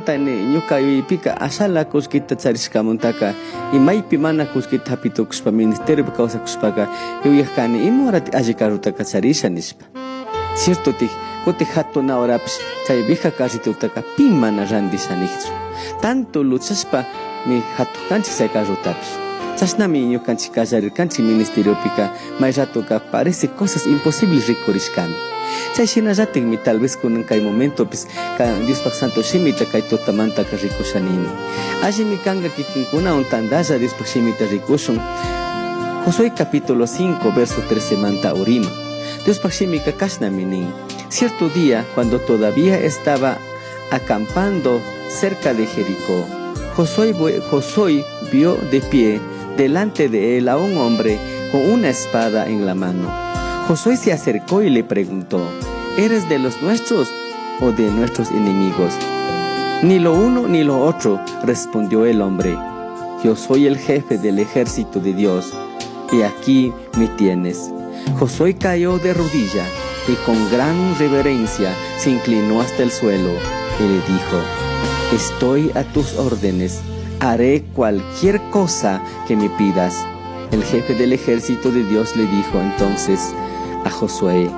ni ñuka yuyaypika ashala kuskita charishkamuntaka imaypi mana kuskita hapitukushpa ministerio kawsakushpaka yuyajkani imorati alli karutaka charisha nishpa. Cierto kuti hatuna horapish chay vieja carritutaka pi mana randishanijchu. Tanto luchashpa mi hatukanchik chay carrutapish. Chashnami ñukanchik kallarirkanchik ministeriopika may ratoka parece cosas imposibles rikurishkami. Chay shinallatikmi tal vez kunan kay momentopis Diospak Santo Shimita kay tutamantaka rikushanini. Allimi kanga kikinkunawan tandalla Diospak Shimita rikushun. Josué capítulo 5 verso 13 manta urima. Diospak Shimika kashnami nin. Cierto día, cuando todavía estaba acampando cerca de Jericó, Josué vio de pie delante de él a un hombre con una espada en la mano. Josué se acercó y le preguntó: ¿eres de los nuestros o de nuestros enemigos? Ni lo uno ni lo otro, respondió el hombre. Yo soy el jefe del ejército de Dios, y aquí me tienes. Josué cayó de rodillas y con gran reverencia se inclinó hasta el suelo y le dijo: estoy a tus órdenes, haré cualquier cosa que me pidas. El jefe del ejército de Dios le dijo entonces a Josué: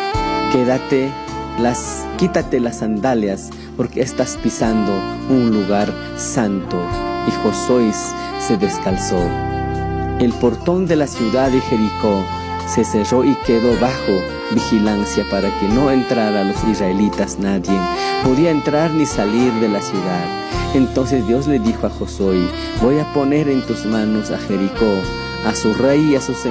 quítate las sandalias, porque estás pisando un lugar santo. Y Josué se descalzó. El portón de la ciudad de Jericó se cerró y quedó bajo vigilancia para que no entrara los israelitas. Nadie podía entrar ni salir de la ciudad. Entonces Dios le dijo a Josué: voy a poner en tus manos a Jericó, a su rey y a sus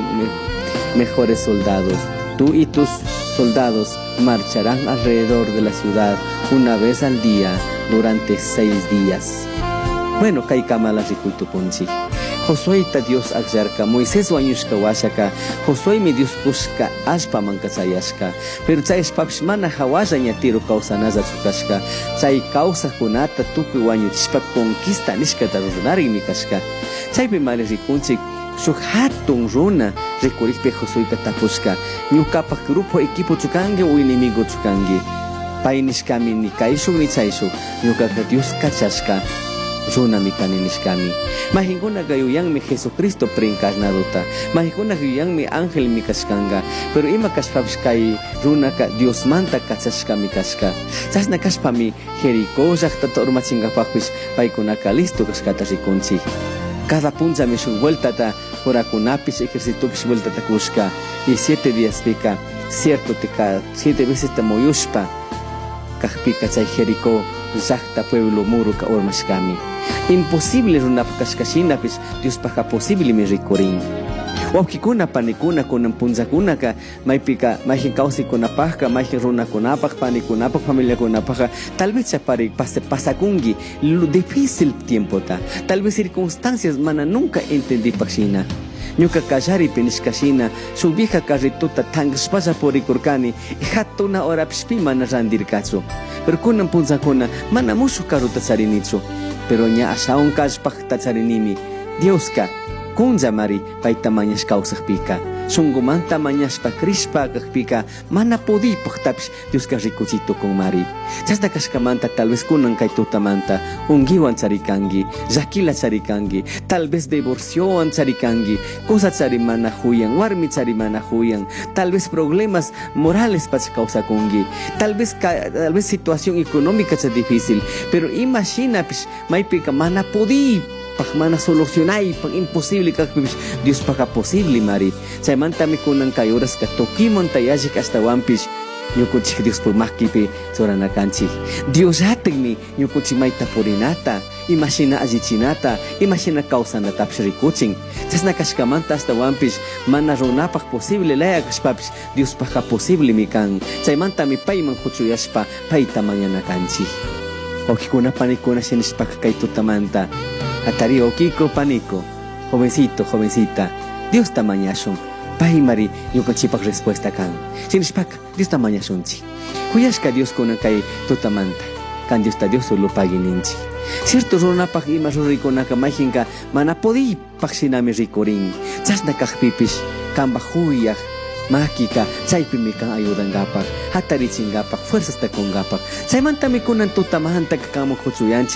mejores soldados. Tú y tus soldados marcharán alrededor de la ciudad una vez al día durante 6 días. Bueno, kay kamala rikuitu punchi. Josué ta Dios agyarka, Moisés wañushka washaka, Josué mi Dios kushka ashpa mankasayashka. Pero chay ashpapish mana hawalla ñatiru kawsanaza chukashka. Chay kawsakunata tukuy wañuchishpa conquista nishkata ruranarimi kashka. Chaypi mali rikunchik shuk hatun runa rikurikpi Josué tapushka: ñukapak grupo equipo chukangi o enemigo chukangi. Pay nishkami ni kayshuk ni chayshuk, ñukaka Dios kachashka runa mikani nishkami. Mahinguna gayuyanmi Jesucristo preencarnaduta, mahinguna gayuyanmi ángel mikashkanga, pero ima kashpapish kay runaka Dios manta kachashkami kashka. Chasna kashpami Jericó llaqtata urmachingapaqpish paykunaka listo kashkata rikunchik. Cada punchami shuk vueltata kurakunapish ejércitopish vueltata kushka, y 7 días pika cierto tika 7 veces tamoyushpa kajpika chay Jericó llaqta pueblo muruka urmashkami. Imposible runapakashkashinapish Diospaka posible mi rikurin. Wawkikuna panikuna kunan punzakunaka maypika mayjin kawsaykunapaqka mayjin runakunapaq panikunapaq familiakunapaqqa tal vez chapari pasakungi difícil tiempota, tal vez circunstancias mana nunca entendipaqshina. Ñuka kallaripi nishkashina shuk vieja carrituta thanqashpalla purikurkani y hatuna horapishpi mana randirkachu. Pero kunan punzakuna mana mushuq carruta charinichu, pero ña ashawan kallpaq tacharinimi. Dioska kunlla mari payta mañash kawsaqpika, shunqumanta mañashpa krishpa kaqpika mana pudiypaqtapish Dioska rikuchitukunman mari. Chasna kashkamanta tal vez kunan kay tutamanta ungiwan charikangi, llakila charikangi, tal vez divorciowan charikangi, cosa chari mana huyan, warmi chari mana huyan, tal vez problemas morales pacha kawsakungi, tal vez situación económica cha difícil, pero imaginapish maypika mana mana solucionay pag imposible kakpish Dios paka posible mari. Chaymanta mi kunan kay oras ka tokimon tayajik hasta wampish ñukunchik Dios por makipi soranakanchik. Dios hatigmi ñukunchik mayta purinata, imagina allichinata, imagina kawsanata rikuchin. Chasna kashkamanta hasta wampish mana runapaq posible laya kashpapish Dios paka posible mi kan. Chaymanta mi payman huchuyashpa payta mañanakanchik. Okikuna panikuna shinishpaka kay tutamanta atari okiko panico, jovencito, jovencita, Dios tamañashun, paimari yukachipak respuesta kan. Sinishpak, Dios tamañashunchi. Kuyashka Dios kunan kay tutamanta, kan Dios ta Dios solo pagininchi. Cierto runapak ima rurikunaka mayjinka mana podi paksinami rikurin. Chasna kajpipish, kamba huyaj, makika, chaypi mi kan ayudangapak, hatarichingapak, fuerzas takungapak. Chaymanta mi kunan tutamanta kakamu kuchuyanchi.